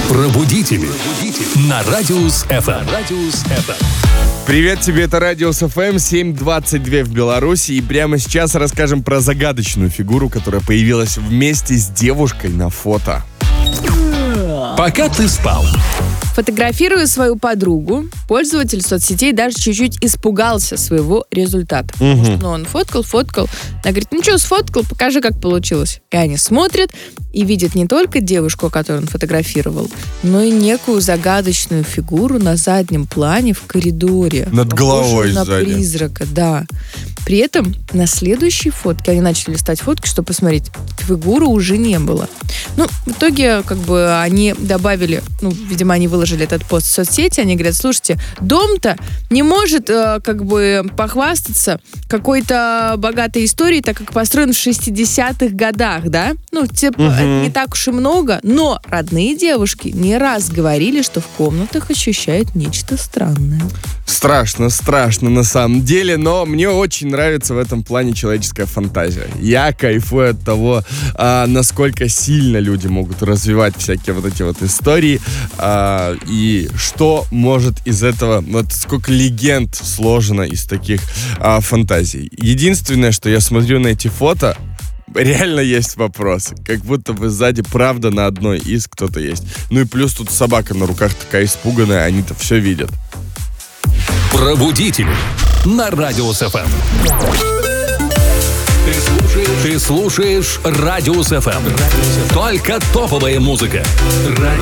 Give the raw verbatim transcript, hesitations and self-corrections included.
Пробудители на Радиус эф эм. Привет тебе, это Радиус эф эм, семь двадцать два в Беларуси. И прямо сейчас расскажем про загадочную фигуру, которая появилась вместе с девушкой на фото. Пока ты спал. Фотографируя свою подругу, пользователь соцсетей даже чуть-чуть испугался своего результата. Угу. Потому что ну, он фоткал, фоткал. Она говорит, ну что, сфоткал, покажи, как получилось. И они смотрят и видят не только девушку, которую он фотографировал, но и некую загадочную фигуру на заднем плане в коридоре. Над головой на сзади. призрака, да. При этом на следующей фотке, они начали листать фотки, чтобы посмотреть, фигуры уже не было. Ну, в итоге, как бы, они добавили, ну, видимо, они выложили этот пост в соцсети, они говорят, слушайте, дом-то не может, э, как бы, похвастаться какой-то богатой историей, так как построен в шестидесятых годах, да? Ну, типа, Угу. это не так уж и много, но родные девушки не раз говорили, что в комнатах ощущают нечто странное. Страшно, страшно на самом деле, но мне очень нравится в этом плане человеческая фантазия. Я кайфую от того, а, насколько сильно люди могут развивать всякие вот эти вот истории, а, и что может из этого, вот сколько легенд сложено из таких а, фантазий. Единственное, что я смотрю на эти фото, реально есть вопрос. Как будто бы сзади правда на одной из кто-то есть. Ну и плюс тут собака на руках такая испуганная, они-то все видят. Пробудители на Радиус эф эм. Ты слушаешь, ты слушаешь Радиус эф эм. Только топовая музыка.